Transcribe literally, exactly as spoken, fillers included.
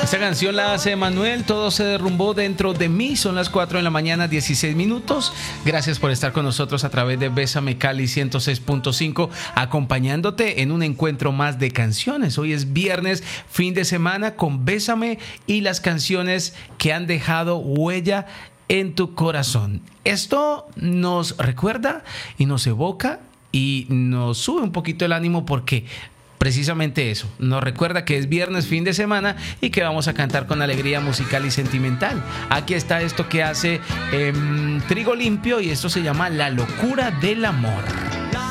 Esta canción la hace Manuel, todo se derrumbó dentro de mí. Son las cuatro de la mañana, dieciséis minutos. Gracias por estar con nosotros a través de Bésame Cali ciento seis punto cinco, acompañándote en un encuentro más de canciones. Hoy es viernes, fin de semana, con Bésame y las canciones que han dejado huella en tu corazón. Esto nos recuerda y nos evoca y nos sube un poquito el ánimo porque precisamente eso, nos recuerda que es viernes, fin de semana y que vamos a cantar con alegría musical y sentimental. Aquí está esto que hace eh, Trigo Limpio y esto se llama La Locura del Amor.